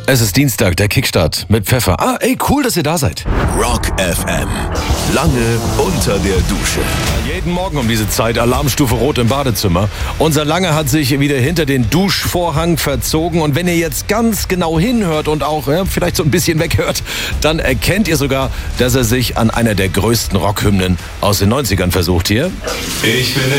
Es ist Dienstag, der Kickstart mit Pfeffer. Cool, dass ihr da seid. Rock FM. Lange unter der Dusche. Jeden Morgen um diese Zeit Alarmstufe Rot im Badezimmer. Unser Lange hat sich wieder hinter den Duschvorhang verzogen. Und wenn ihr jetzt ganz genau hinhört und auch vielleicht so ein bisschen weghört, dann erkennt ihr sogar, dass er sich an einer der größten Rockhymnen aus den 90ern versucht hier. Ich bin